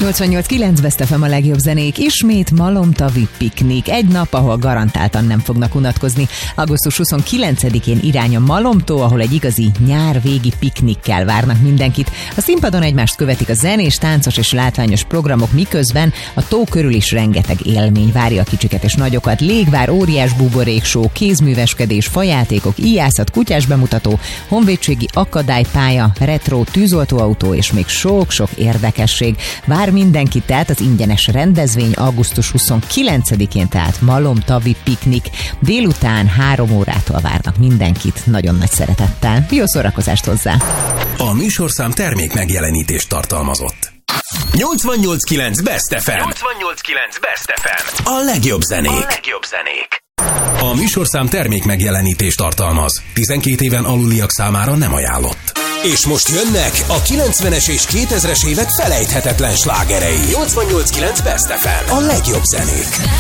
88.9 Best FM a legjobb zenék. Ismét malomtavi piknik. Egy nap, ahol garantáltan nem fognak unatkozni. Augusztus 29-én irány a Malomtó, ahol egy igazi nyárvégi piknikkel várnak mindenkit. A színpadon egymást követik a zenés, táncos és látványos programok, miközben a tó körül is rengeteg élmény várja a kicsiket és nagyokat. Légvár, óriás buborékshow, kézműveskedés, fajátékok, íjászat, kutyás bemutató, honvédségi akadálypálya, retro tűzoltóautó és még sok-sok érdekesség. Vár mindenkit, tehát az ingyenes rendezvény augusztus 29-én, tehát malomtavi piknik. Délután 3 órától várnak mindenkit nagyon nagy szeretettel. Jó szórakozást hozzá! A műsorszám termék megjelenítést tartalmazott. 88.9 Best FM. 88.9 Best FM. A legjobb zenék. A műsorszám termék megjelenítést tartalmaz. 12 éven aluliak számára nem ajánlott. És most jönnek a 90-es és 2000-es évek felejthetetlen slágerei. 88.9 Best FM. A legjobb zenék.